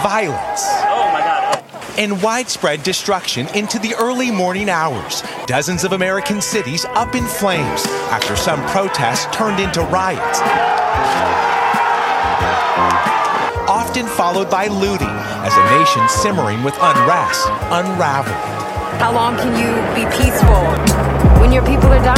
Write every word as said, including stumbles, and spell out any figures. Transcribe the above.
violence, Oh my God. and widespread destruction into the early morning hours. Dozens of American cities up in flames after some protests turned into riots, often followed by looting as a nation simmering with unrest unraveled. How long can you be peaceful when your people are dying?